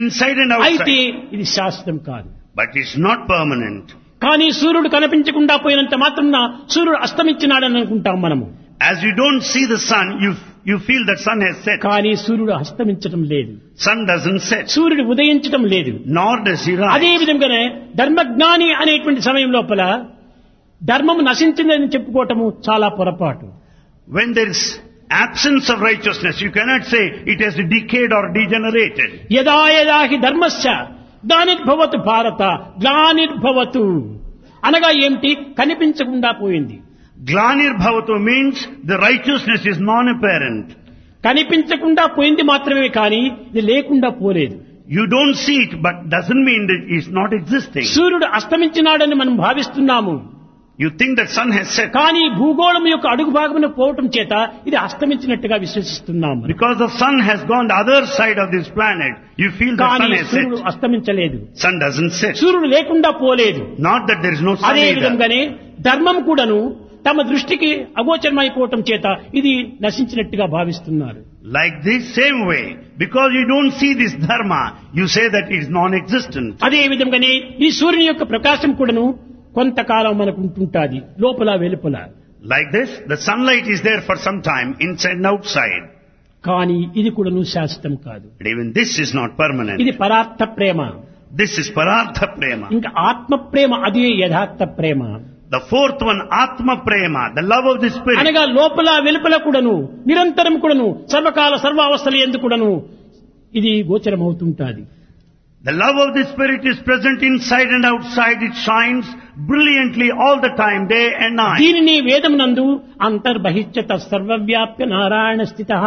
inside and అయితే outside. ఇది శాశ్వతం కాదు. But it's not permanent. కానీ సూర్యుడు కనిపించకుండా పోయినంత మాత్రాన సూర్యుడు అస్తమించినాడని అనుకుంటాం మనము. As you don't see the sun, you feel that sun has set. కానీ సూర్యుడు అస్తమించడం లేదు, Sun doesn't set, సూర్యుడు ఉదయించడం లేదు. nor does he అదే rise. విధంగానే ధర్మజ్ఞాని అనేటువంటి సమయం లోపల ధర్మము నశించిందని చెప్పుకోవటము చాలా పొరపాటు. When there is absence of righteousness, you cannot say it has decayed or degenerated. యదా యదా హి ధర్మస్య గ్లానిర్భవతు భారత గ్లానిర్భవతు అనగా ఏమిటి? కనిపించకుండా పోయింది. Glanir bhavatu means the righteousness is non-apparent. కనిపించకుండా పోయింది మాత్రమే కానీ ఇది లేకుండా పోలేదు. You don't see it, but doesn't mean that it's not existing. సూర్యుడు అస్తమించినాడని మనం భావిస్తున్నాము. You think that sun has set. కానీ భూగోళం యొక్క అడుగు భాగమున పోవటం చేత ఇది అస్తమించినట్టుగా విశ్వసిస్తున్నాము. Because the sun has gone the other side of this planet, you feel the కానీ sun has సూర్యుడు set. అస్తమించలేదు, Sun doesn't set. సూర్యుడు లేకుండా పోలేదు. Not that there is no sun అదే either. విధంగానే ధర్మం కూడాను తమ దృష్టికి అగోచరమైపోవటం చేత ఇది నశించినట్టుగా భావిస్తున్నారు. Like this same way, because you don't see this dharma, you say that it is non-existent. అదే విధంగానే ఈ సూర్యుని యొక్క ప్రకాశం కూడాను కొంతకాలం మనకు ఉంటుంటాది, లోపల వెలుపల. Like this, the sunlight is there for some time, inside and outside. కానీ ఇది కూడాను శాశ్వతం కాదు. But even this is not permanent. ఇది పరార్థ ప్రేమ. This is parartha prema. ఇంకా ఆత్మ ప్రేమ, అదే యథార్థ ప్రేమ. The fourth one, Atma Prema, the love of the spirit. అనగా లోపల వెలుపల కూడాను నిరంతరం కూడాను సర్వకాల సర్వావస్థల యందు కూడాను ఇది గోచరమవుతుంటాది. The love of the spirit is present inside and outside. It shines brilliantly all the time, day and night. దీనిని వేదమునందు అంతర్బహిష్యత సర్వవ్యాప్య నారాయణ స్థితః.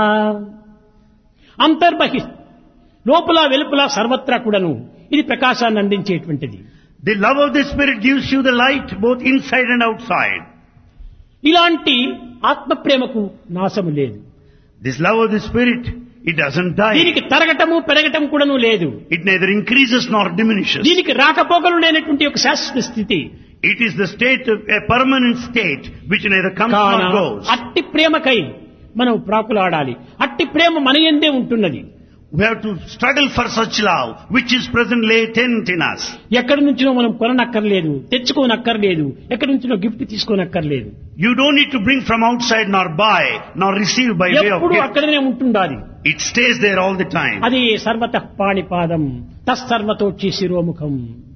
అంతర్బహి లోపల వెలుపల సర్వత్రా కూడాను ఇది ప్రకాశాన్ని అందించేటువంటిది. The love of the spirit gives you the light both inside and outside. ఇలాంటి ఆత్మ ప్రేమకు నాశము లేదు. This love of the spirit, it doesn't die. దీనికి తరగటము పెరగటం కూడాను లేదు. It neither increases nor diminishes. దీనికి రాకపోకలు లేనటువంటి ఒక శాశ్వత స్థితి. It is the state of a permanent state which neither comes కాన nor goes. అట్టి ప్రేమకై మనం ప్రాకులాడాలి. అట్టి ప్రేమ మన యందే ఉంటున్నది. We have to struggle for such love which is present latent in us. ఎక్కడి నుంచినో మనం కొననక్కర్లేదు, తెచ్చుకోనక్కర్లేదు, ఎక్కడి నుంచినో gift తీసుకోనక్కర్లేదు. You don't need to bring from outside nor buy nor receive by way of ఎప్పుడు gift. అక్కడనే ఉంటుండాలి. It stays there all the time. అది సర్వతః పాణిపాదం తస్సర్వతోక్షి శిరోముఖం.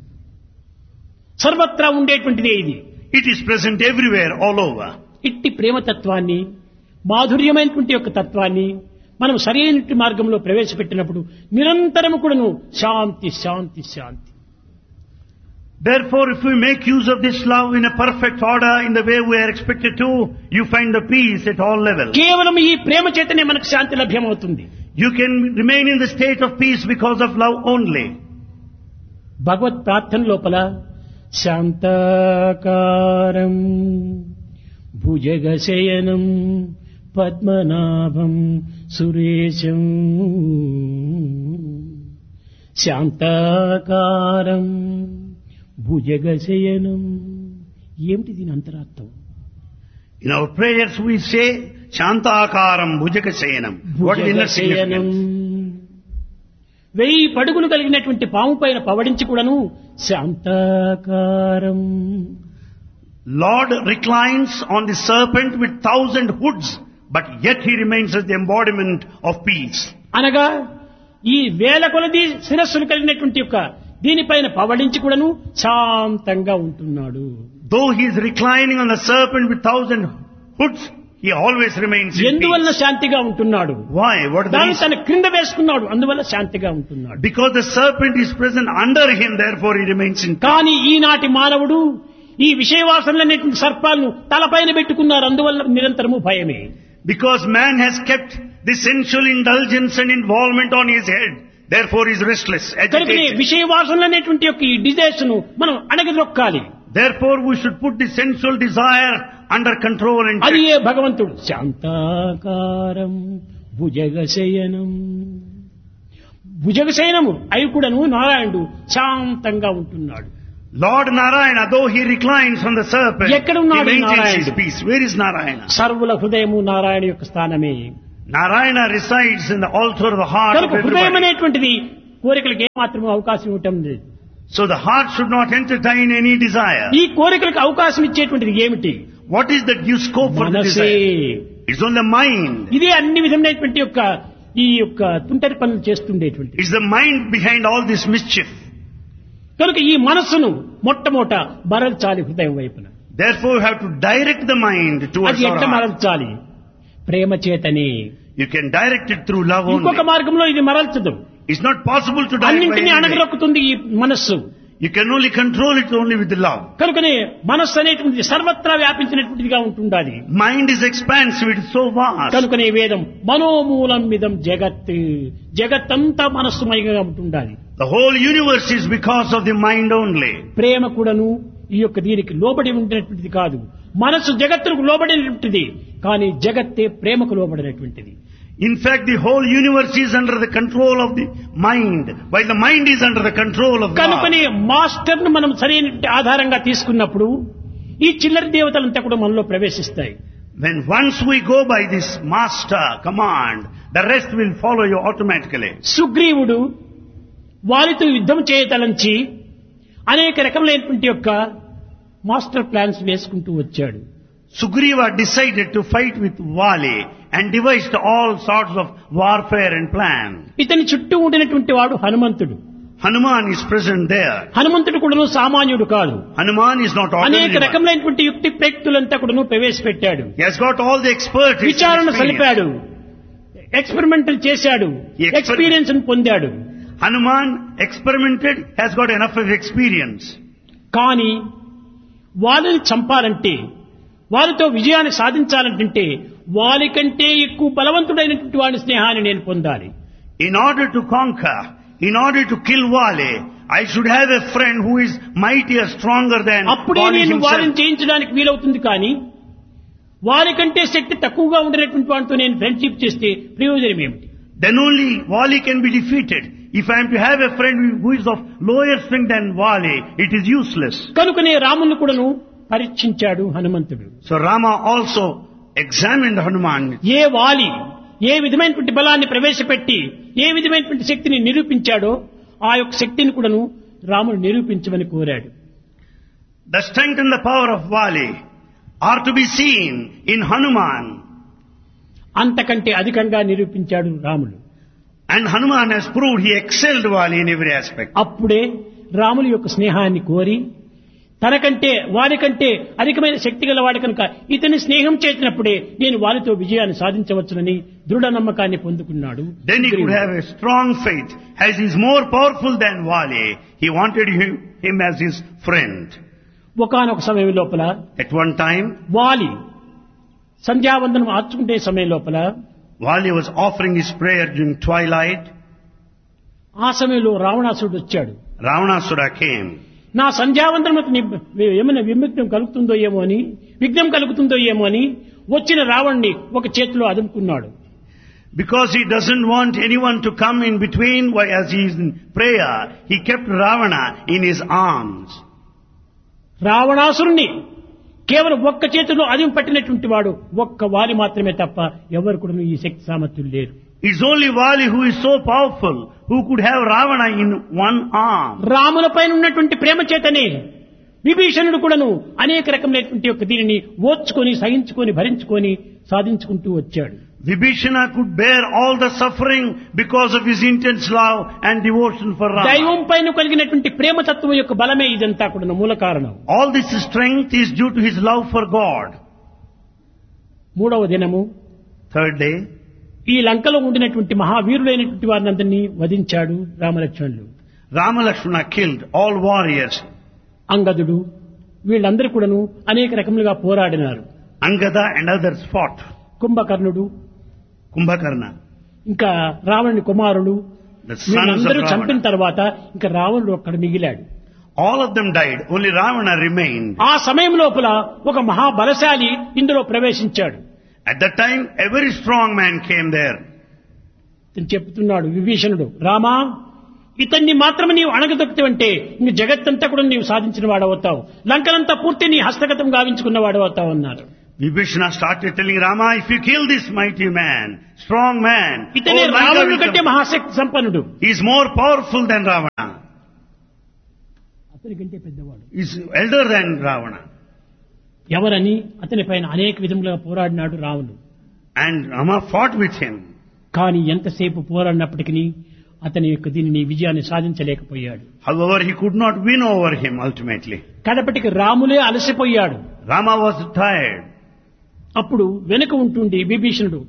సర్వత్రా ఉండేటువంటిదే ఇది. It is present everywhere, all over. ఇట్టి ప్రేమతత్వాన్ని, మాధుర్యమైనటువంటి యొక్క తత్వాన్ని మనం సరైన మార్గంలో ప్రవేశపెట్టినప్పుడు నిరంతరము కూడాను శాంతి శాంతి శాంతి. Therefore, if we make use of this love in a perfect order, in the way we are expected to, you find the peace at all levels. కేవలం ఈ ప్రేమ చేతనే మనకు శాంతి లభ్యమవుతుంది. You can remain in the state of peace because of love only. భగవత్ ప్రార్థన లోపల శాంతాకారం భుజగశయనం పద్మనాభం సురేశం శాంతాకారం భుజగశయనం. ఏమిటి దీని అంతరార్థం? In our prayers we say, Shantakaram Bhujakasayanam. What is the inner భుజగశయనం. significance? 1000 పడుగులు కలిగినటువంటి పాము పైన పవడించి కూడాను శాంతాకారం. Lord reclines on the serpent with 1000 hoods, but yet he remains as the embodiment of peace. అనగా ఈ వేల కొలది శిరస్సులు కలిగినటువంటి యొక్క దీనిపైన పవడించి కూడాను శాంతంగా ఉంటున్నాడు. Though he is reclining on the serpent with 1000 hoods, he always remains in ఎందువల్ల peace. శాంతిగా ఉంటున్నాడు? Why? What is the దాన్ని reason? తన క్రింద వేసుకున్నాడు, అందువల్ల శాంతిగా ఉంటున్నాడు. Because the serpent is present under him, therefore he remains in peace. కానీ ఈనాటి మానవుడు ఈ విషయవాసనలనేటువంటి సర్పాలను తలపైన పెట్టుకున్నారు, అందువల్ల నిరంతరము భయమే. Because man has kept the sensual indulgence and involvement on his head, therefore he is restless, కనుకనే agitated. విషయవాసనలనేటువంటి యొక్క ఈ డిజైర్స్ ను మనం అణగదొక్కాలి. Therefore we should put the sensual desire under control and అది check. ఏ భగవంతుడు శాంతాకారం భుజగశయనం. భుజగశయనము అయి కూడాను నారాయణుడు శాంతంగా ఉంటున్నాడు. Lord Narayana, though he reclines on the serpent, ఎక్కడ he ఉన్నాడు maintains his నారాయణుడు? peace. Where is Narayana? సర్వుల హృదయము నారాయణ యొక్క స్థానమే. Narayana resides in the altar of the heart of కనుక హృదయం everybody. అనేటువంటిది కోరికలకు ఏమాత్రం అవకాశం ఇవ్వటం లేదు. So the heart should not entertain any desire. ఈ కోరికలకు అవకాశం ఇచ్చేటువంటిది ఏమిటి? What is that gives scope for the మనసే. desire? It's on the mind. ఇదే అన్ని విధమైనటువంటి ఈ యొక్క తుంటరి పనులు చేస్తుండేటువంటి. It's the mind behind all this mischief. కనుక ఈ మనస్సును మొట్టమొదట మరల్చాలి హృదయం వైపున. Therefore you have to direct the mind towards అది our ఎట్లా heart. మరల్చాలి? Prema చేతని. You can direct it through love ఇంకొక only. మార్గంలో ఇది మరల్చదు. It's not possible to direct by అన్నింటినీ any way. అణగరొక్కుతుంది ఈ మనస్సు. You can only control it only with love. కనుకనే మనస్సు అనేటువంటిది సర్వత్రా వ్యాపించినటువంటిదిగా ఉంటుండాలి. Mind is expansive, it is so vast. కనుకనే వేదం మనోమూలం మిదం జగత్, జగత్తంతా మనస్సుమయంగా ఉంటుండాలి. The whole universe is because of the mind only. ప్రేమ కూడాను ఈ యొక్క దీనికి లోబడి ఉండినటువంటిది కాదు. మనస్సు జగత్తుకు లోబడినటువంటిది, కానీ జగత్తే ప్రేమకు లోబడినటువంటిది. In fact, the whole universe is under the control of the mind, while the mind is under the control of God. కనుకనే మాస్టర్ ను మనం సరైన ఆధారంగా తీసుకున్నప్పుడు ఈ చిల్లర దేవతలంతా కూడా మనలో ప్రవేశిస్తాయి. When once we go by this master command, the rest will follow you automatically. సుగ్రీవుడు వారితో యుద్ధం చేయతలంచి అనేక రకములైనటువంటి యొక్క మాస్టర్ ప్లాన్స్ వేసుకుంటూ వచ్చాడు. Sugriva decided to fight with Vali and devised all sorts of warfare and plan. ఇతని చుట్టూ ఉండినటువంటి వాడు హనుమంతుడు. Hanuman is present there. హనుమంతుడు కూడాను సామాన్యుడు కాదు. Hanuman is not అనేక ordinary. రకములైనటువంటి యుక్తి ప్రయుక్తులంతా కూడాను ప్రవేశపెట్టాడు. He has got all the expertise. విచారణ సలిపాడు, ఎక్స్పెరిమెంటల్ చేశాడు, ఎక్స్పీరియన్స్ పొందాడు. Hanuman experimented, has got enough of experience. కానీ వాళ్ళని చంపాలంటే, వారితో విజయాన్ని సాధించాలంటే వారికంటే ఎక్కువ బలవంతుడైనటువంటి వాడి స్నేహాన్ని నేను పొందాలి. In order to conquer, in order to kill Vali, I should have a friend who is mightier, stronger than అప్పుడే Vali నేను వారిని himself. జయించడానికి వీలవుతుంది. కానీ వారికంటే శక్తి తక్కువగా ఉండినటువంటి వాడితో నేను ఫ్రెండ్షిప్ చేస్తే ప్రయోజనం ఏమిటి? Then only Vali can be defeated. If I am to have a friend who is of lower strength than Vali, it is useless. కనుకనే రాముని కూడాను పరీక్షించాడు హనుమంతుడు. So Rama also examined Hanuman. ఏ వాలి ఏ విధమైనటువంటి బలాన్ని ప్రవేశపెట్టి ఏ విధమైనటువంటి శక్తిని నిరూపించాడో ఆ యొక్క శక్తిని కూడాను రాముడు నిరూపించమని కోరాడు. The strength and the power of Vali are to be seen in Hanuman. అంతకంటే అధికంగా నిరూపించాడు రాముడు. And Hanuman has proved he excelled Vali in every aspect. అప్పుడే రాముని యొక్క స్నేహాన్ని కోరి తనకంటే వారికంటే అధికమైన శక్తి గల వాడి కనుక ఇతని స్నేహం చేసినప్పుడే నేను వారితో విజయాన్ని సాధించవచ్చునని దృఢ నమ్మకాన్ని పొందుకున్నాడు. Then he could have a strong faith. As he is more powerful than Vali, he wanted him as his friend. ఒకానొక సమయం లోపల At one time, వాలి సంధ్యావందనం ఆర్చుకుంటే సమయం లోపల Vali was offering his prayer during twilight. ఆ సమయంలో రావణాసురుడు వచ్చాడు. Ravanasura came. నా సంధ్యావందనకు ఏమైనా విఘ్నం కలుగుతుందో ఏమో అని, విఘ్నం కలుగుతుందో ఏమో అని వచ్చిన రావణ్ణి ఒక చేతిలో అదుముకున్నాడు. Because he doesn't want anyone to come in between as he is in prayer, he kept Ravana in his arms. రావణాసురుణ్ణి కేవలం ఒక్క చేతిలో అదిం పట్టినటువంటి వాడు ఒక్క వాలి మాత్రమే తప్ప ఎవరు కూడా ఈ శక్తి సామర్థ్యులు లేరు. It's only Vali who is so powerful who could have Ravana in one arm. రాముల పైన ఉన్నటువంటి ప్రేమ చేతనే విభీషణుడు కూడాను అనేక రకమైనటువంటి యొక్క దీనిని ఓర్చుకొని సహించుకొని భరించుకొని సాధించుకుంటూ వచ్చాడు. Vibhishana could bear all the suffering because of his intense love and devotion for Rama. దైవం పైన కలిగినటువంటి ప్రేమ తత్వం యొక్క బలమే ఇదంతా కూడా మూల కారణం. All this strength is due to his love for God. మూడవ దినము, Third day, ఈ లంకలో ఉండినటువంటి మహావీరులైనటువంటి వారిని అందరినీ వధించాడు రామలక్ష్మణులు. Rama Lakshmana killed all warriors. అంగదుడు వీళ్ళందరూ కూడాను అనేక రకములుగా పోరాడినారు. Angada and others fought. కుంభకర్ణుడు, Kumbhakarna, ఇంకా రావణుని కుమారుడు, the sons of వీళ్ళందరూ చంపిన Ravana. తర్వాత ఇంకా రావణుడు ఒక్కడ మిగిలాడు. All of them died. Only Ravana remained. ఆ సమయం లోపల ఒక మహాబలశాలి ఇందులో ప్రవేశించాడు. At that time, a very strong man came there. చెప్తున్నాడు విభీషణుడు, రామా ఇతన్ని మాత్రమే నీవు అణగదొక్కుతావంటే ఇంక జగత్తంతా కూడా నీవు సాధించిన వాడవుతావు, లంకనంతా పూర్తి నీ హస్తగతం గావించుకున్న వాడవుతావు అన్నారు. Vibhishana started telling Rama, if you kill this mighty man, strong man, ఇతనే all Lanka రావణుడి will కంటే come. మహాశక్తి సంపన్నుడు. He is more powerful than Ravana. అతని కంటే పెద్దవాడు. He is elder than Ravana. ఎవరని అతని పైన అనేక విధములుగా పోరాడినాడు రావణుడు. And Rama fought with him. కానీ ఎంతసేపు పోరాడినప్పటికీ అతని యొక్క దీనిని విజయాన్ని సాధించలేకపోయాడు. However, he could not win over him ultimately. కడపటికి రాములే అలసిపోయాడు. Rama was tired. అప్పుడు వెనుక ఉంటుండి విభీషణుడు,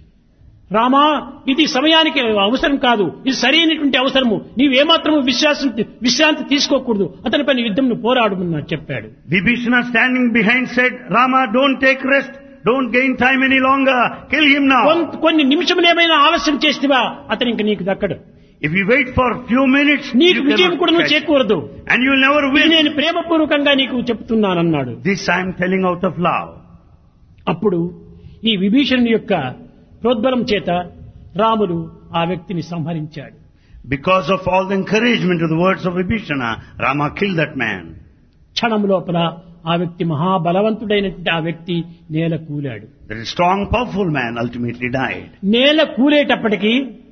రామా ఇది సమయానికి అవసరం కాదు, ఇది సరైనటువంటి అవసరము, నీవేమాత్రము విశ్రాంతి తీసుకోకూడదు, అతని పైన యుద్ధంను పోరాడమని చెప్పాడు. Vibhishana standing behind said, Rama, don't take rest. Don't gain time any longer. Kill him now. కొన్ని నిమిషములేమైనా ఆలస్యం చేస్తేవా అతను ఇంక నీకు దక్కడు. If you wait for few minutes, నీకు you విజయం కూడా నువ్వు cannot catch. చేకూరదు. And you will never ఇది win. నేను ప్రేమపూర్వకంగా నీకు చెప్తున్నానన్నాడు. This I am telling out of love. అప్పుడు ఈ విభీషణుని యొక్క ప్రోద్బలం చేత రాముడు ఆ వ్యక్తిని సంహరించాడు. Because of all the encouragement of the words of Vibhishana, Rama killed that man. క్షణం లోపల ఆ వ్యక్తి మహాబలవంతుడైనటువంటి ఆ వ్యక్తి నేల కూలాడు. That strong, powerful man ultimately died. నేల కూలేటప్పటికీ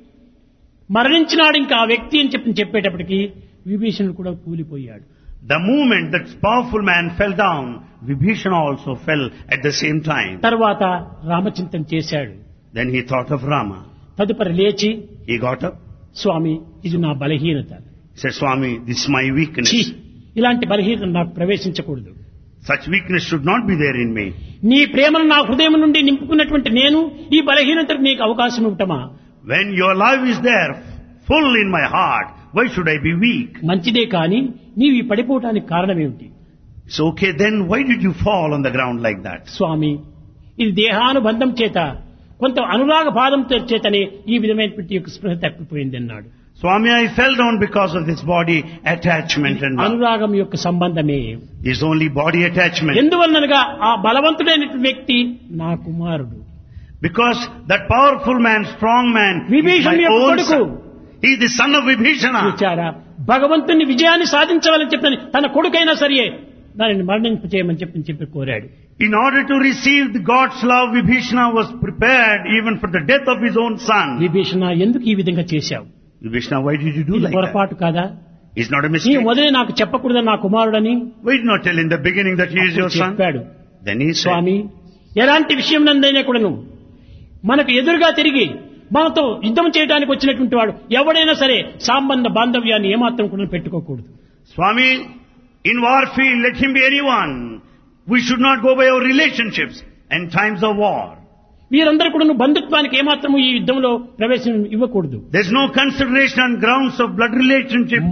మరణించినాడు ఇంకా ఆ వ్యక్తి అని చెప్పేటప్పటికీ విభీషణుడు కూడా కూలిపోయాడు. The moment that powerful man fell down, Vibhishana also fell at the same time. తర్వాత రామచింతన చేశాడు. Then he thought of Rama. తదుపరి లేచి, He got up. స్వామి ఇది నా బలహీనత, He said, Swami, this is my weakness. ఛీ, ఇలాంటి బలహీనత నాకు ప్రవేశించకూడదు. Such weakness should not be there in me. నీ ప్రేమను నా హృదయం నుండి నింపుకున్నటువంటి నేను ఈ బలహీనతకు నీకు అవకాశం ఇవ్వటమా? When your love is there, full in my heart, why should I be weak? మంచిదే కానీ నీవు ఈ పడిపోవటానికి కారణమేమిటి? It's okay, then why did you fall on the ground like that? స్వామి ఇది దేహానుబంధం చేత కొంత అనురాగ బాధంతో చేతనే ఈ విధమైనటువంటి యొక్క స్పృహ తప్పిపోయింది అన్నాడు. Swami, I fell down because of this body attachment and love. అనురాగం యొక్క సంబంధమే. It's only body attachment. ఎందువల్లనగా ఆ బలవంతుడైనటువంటి వ్యక్తి నా కుమారుడు. Because that powerful man, strong man, is విభీషణుని my యొక్క own కొడుకు. son. He is the son of Vibhishana. చూచారా, భగవంతుని విజయాన్ని సాధించవాలని చెప్పని తన కొడుకైనా సరే దానిని మరణింపచేయమని చెప్పి కోరాడు. In order to receive the God's love, Vibhishana was prepared even for the death of his own son. Vibhishana ఎందుకు ఈ విధంగా చేశావు? Vibhishana, why did you do ఇది like that? పొరపాటు కాదా? It's not a నీ mistake. మొదలే నాకు చెప్పకూడదా నా కుమారుడని? Why did not tell in the beginning that he is your son? చెప్పాడు. Then he said, స్వామి ఎలాంటి విషయం నందైనా కూడాను మనకు ఎదురుగా తిరిగి మనతో యుద్ధం చేయడానికి వచ్చినటువంటి వాడు ఎవడైనా సరే సంబంధ బాంధవ్యాన్ని ఏమాత్రం కూడా పెట్టుకోకూడదు. Swami, in warfare, let him be anyone. We should not go by our relationships in times of war. మీరందరూ కూడా బంధుత్వానికి ఏమాత్రము ఈ యుద్ధంలో ప్రవేశం ఇవ్వకూడదు. There's no consideration on grounds of blood relationship